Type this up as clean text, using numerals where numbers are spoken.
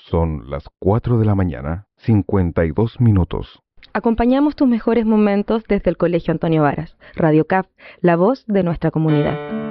Son las 4 de la mañana, 52 minutos. Acompañamos tus mejores momentos desde el Colegio Antonio Varas. Radio CAF, la voz de nuestra comunidad.